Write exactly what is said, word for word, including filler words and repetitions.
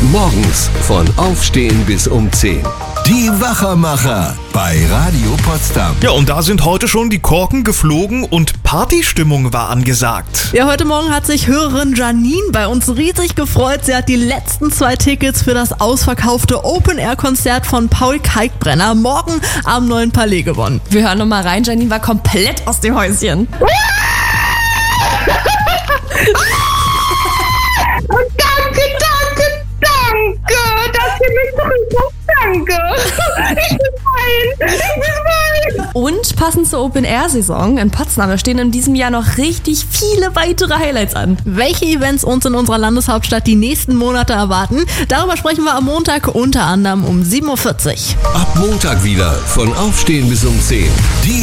Morgens von Aufstehen bis um zehn. Die Wachermacher bei Radio Potsdam. Ja, und da sind heute schon die Korken geflogen und Partystimmung war angesagt. Ja, heute Morgen hat sich Hörerin Janine bei uns riesig gefreut. Sie hat die letzten zwei Tickets für das ausverkaufte Open-Air-Konzert von Paul Kalkbrenner morgen am Neuen Palais gewonnen. Wir hören nochmal rein. Janine war komplett aus dem Häuschen. Danke, danke, danke, dass ihr mich zurück habt. Danke. Ich bin fein. Ich bin fein. Und passend zur Open-Air-Saison in Potsdam stehen in diesem Jahr noch richtig viele weitere Highlights an. Welche Events uns in unserer Landeshauptstadt die nächsten Monate erwarten, darüber sprechen wir am Montag unter anderem um sieben Uhr vierzig. Ab Montag wieder von Aufstehen bis um zehn. Die